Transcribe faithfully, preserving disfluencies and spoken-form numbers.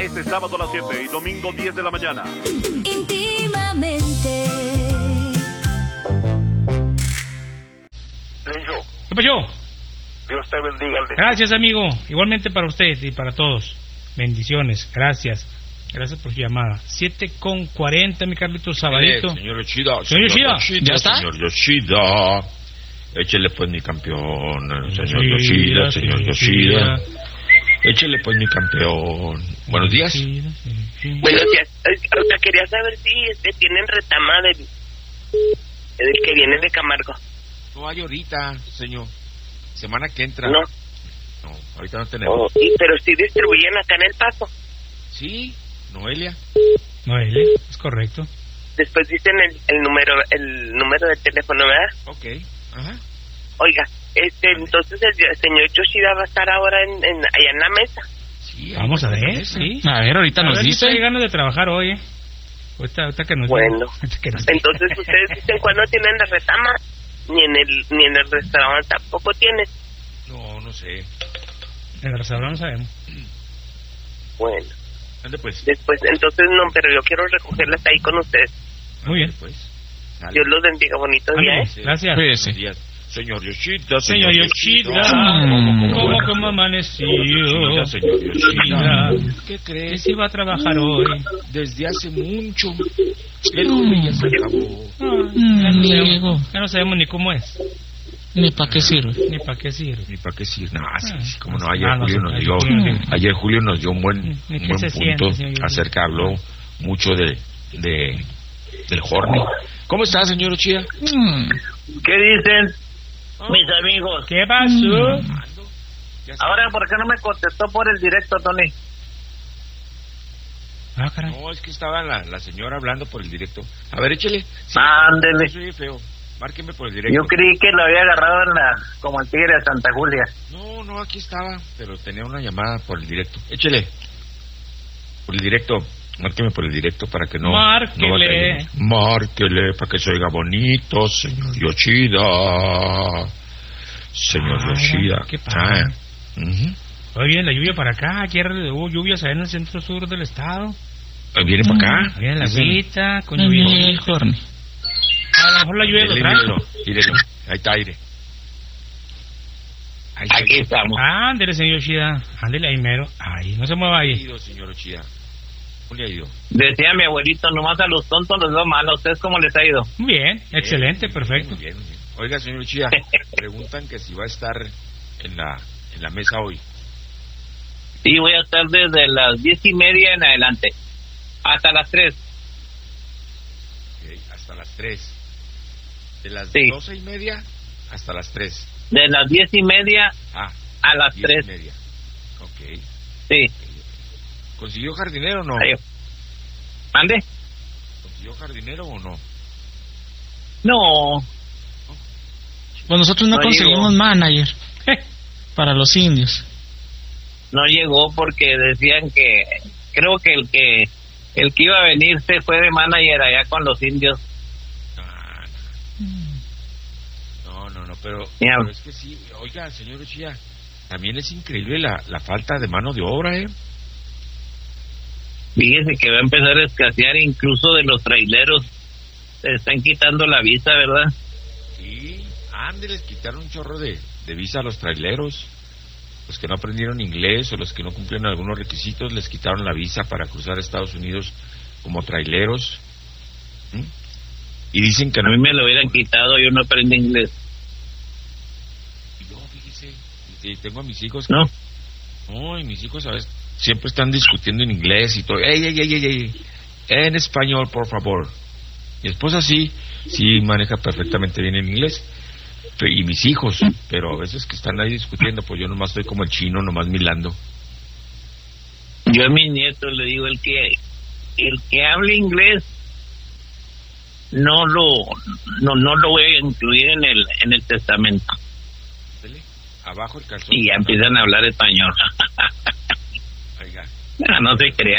Este sábado a las siete y domingo diez de la mañana. Íntimamente. Lillo, ¿Qué pasó? Dios te bendiga. Lillo. Gracias, amigo. Igualmente para usted y para todos. Bendiciones. Gracias. Gracias por su llamada. siete con cuarenta, mi Carlitos Sabadito. Eh, señor Yoshida. Señor Yoshida. ¿Ya está? Señor Yoshida. Échele pues mi campeón. Señor Yoshida, señor Yoshida. Échele pues mi campeón. Buenos días. Buenos días. O sea, quería saber si este, tienen retama del, del que viene de Camargo. No hay ahorita, señor. Semana que entra. No. No, ahorita no tenemos. Oh, y, pero sí distribuyen acá en El Paso. Sí, Noelia. Noelia, es correcto. Después dicen el, el número el número de teléfono, ¿verdad? Ok, ajá. Oiga, este, entonces el, el señor Yoshida va a estar ahora en, en, allá en la mesa. Sí, Vamos a ver, eso. sí. A ver, ahorita A nos ver si dice. hay ganas de trabajar hoy, ¿eh? Ahorita, ahorita que nos Bueno, ahorita que nos entonces ustedes dicen cuándo tienen la retama, ni en el ni en el restaurante tampoco tienen. No, no sé. En el restaurante no sabemos. Bueno, Ande pues. después, entonces no, pero yo quiero recogerlas ahí con ustedes. Muy bien. Ande, pues. Dale. Dios los bendiga, bonito día, Ándale, ¿eh? Sí. gracias. Cuídese. Buenos días. Señor Yoshida, Señor Yoshida, Mm. ¿cómo como amaneció? Yoshida, señor Yoshida. ¿Qué Que crees? si va a trabajar hoy. Desde hace mucho. El hombre ya se acabó. Mm, amigo, Ya no sabemos ni cómo es, ni para qué sirve. ni para qué sirve. Ni para qué decir. No, sí, sí, como no. Ah, Ayer no, Julio no, nos ayer dio, Julio nos ayer Julio nos dio un buen, Ni un qué buen se siente, punto señor Yoshida. acerca, habló mucho de, de, del Horny. ¿Cómo está, señor Yoshida? Mm. ¿Qué dicen mis amigos? ¿Qué pasó? Ya está. Ahora, ¿por qué no me contestó por el directo, Tony? Ah, caray. No, es que estaba la, la señora hablando por el directo. A ver, échele. Sí, Ándele. no soy feo. Márqueme por el directo. Yo creí que lo había agarrado en la, como el tigre de Santa Julia. No, no, aquí estaba, pero tenía una llamada por el directo. Échele. Por el directo. Márqueme por el directo para que no... Márquele. no batalle. Márquele para que se oiga bonito, señor Yoshida. Señor Ah, Yoshida. qué padre. Ah, ujú. Hoy viene la lluvia para acá. Ayer hubo lluvias allá en el centro sur del estado. Ah, ¿viene para acá? Viene la Dicen- cita, con Ahí lluvia. viene el Horny. A lo mejor la lluvia lo Mírelo, trae. mírelo, mírelo. Ahí está aire. Ahí está Aquí aire. estamos. Ándele, señor Yoshida. Ándele ahí mero. Ahí, no se mueva ¿Cómo le ha ahí. ido, señor Yoshida? ¿Cómo le ha ido? Decía mi abuelito, nomás a los tontos les va mal. ¿A ustedes cómo les ha ido? Muy bien, excelente, Bien, perfecto. muy bien, muy bien. Oiga, señor Yoshida, preguntan que si va a estar en la, en la mesa hoy. Sí, voy a estar desde las diez y media en adelante. Hasta las tres. Ok, hasta las tres. De las Sí. doce y media hasta las tres. De las diez y media Ah, a las diez tres. y media. Ok. Sí. ¿Consiguió jardinero o no? Adiós. ¿Mande? ¿Consiguió jardinero o no? No. Pues nosotros no, No conseguimos llegó. manager para los indios. No llegó porque decían que... Creo que el que... El que iba a venir se fue de manager allá con los indios. Ah, no, no, no, pero, Ya. pero es que sí. Oiga, señor Yoshida, también es increíble la, la falta de mano de obra, ¿eh? Fíjese que va a empezar a escasear incluso de los traileros. Se están quitando la visa, ¿verdad? Sí, ande, les quitaron un chorro de, de visa a los traileros. Los que no aprendieron inglés o los que no cumplieron algunos requisitos, les quitaron la visa para cruzar Estados Unidos como traileros. ¿Mm? Y dicen que A no. mí me lo hubieran quitado, yo no aprendo inglés. Yo, fíjese, y tengo a mis hijos que... ¿No? No, y mis hijos, ¿sabes? Siempre están discutiendo en inglés y todo. ¡Ey, ey, ey, ey, ey! En español, por favor. Mi esposa sí, sí maneja perfectamente bien el inglés. Pe- Y mis hijos, pero a veces que están ahí discutiendo, pues yo nomás estoy como el chino, nomás milando. Yo a mis nietos le digo, el que el que hable inglés no lo no no lo voy a incluir en el en el testamento. Dele, abajo el calzón. Y ya empiezan a hablar español. Oiga. No, no se crea.